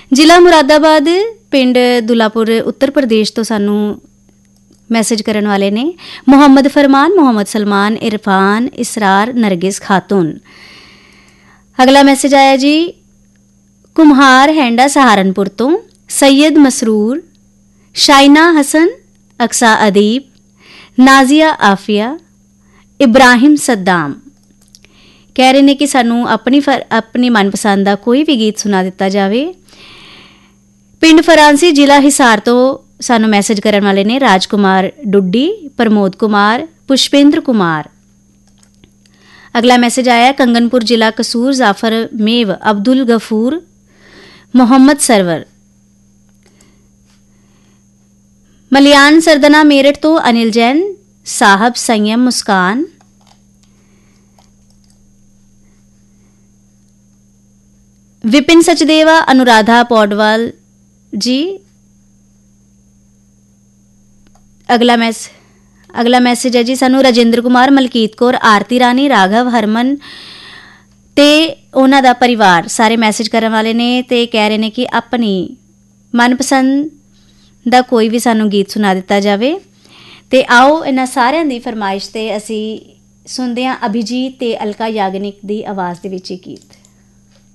ਜ਼ਿਲ੍ਹਾ ਮੁਰਾਦਾਬਾਦ ਪਿੰਡ ਦੁਲਾਪੁਰ उत्तर प्रदेश ਤੋਂ ਸਾਨੂੰ मैसेज करने वाले ने मोहम्मद फरमान, मोहम्मद सलमान, इरफान, इसरार, नरगिस खातून। अगला मैसेज आया जी कुम्हार हैंडा सहारनपुर तो सैयद मसरूर, शाइना हसन, अक्सा अदीब, नाजिया आफिया, इब्राहिम सद्दाम कह रहे हैं कि सानू अपनी मनपसंद का कोई भी गीत सुना दिता जाए। पिंड फरांसी जिला हिसार तो सानू मैसेज करने वाले ने राजकुमार डुड्डी, प्रमोद कुमार, पुष्पेंद्र कुमार। अगला मैसेज आया कंगनपुर जिला कसूर जाफर मेव, अब्दुल गफूर, मोहम्मद सरवर। मलियान सरदना मेरठ तो अनिल जैन, साहब संयम मुस्कान। विपिन सचदेवा, अनुराधा पौडवाल जी। अगला मैसेज है जी सानू राजेंद्र कुमार, मलकीत कौर, आरती रानी, राघव, हरमन ते उन्हां दा परिवार सारे मैसेज करने वाले ने ते कह रहे ने कि अपनी मनपसंद दा कोई भी सानू गीत सुना दिता जाए। ते आओ इन्हां सारियां दी फरमाइश ते असी सुनदे हां अभिजीत ते अलका याग्निक दी आवाज़ दे विच गीत।